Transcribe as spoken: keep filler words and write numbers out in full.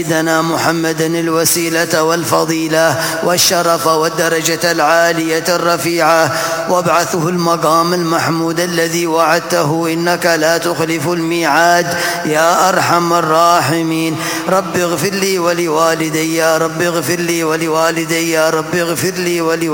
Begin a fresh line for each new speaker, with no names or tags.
سيدنا محمد الوسيلة والفضيلة والشرف والدرجة العالية الرفيعة، وابعثه المقام المحمود الذي وعدته إنك لا تخلف الميعاد يا أرحم الراحمين. رب اغفر لي ولوالدي، يا رب اغفر لي ولوالدي، يا رب اغفر لي ولوالدي.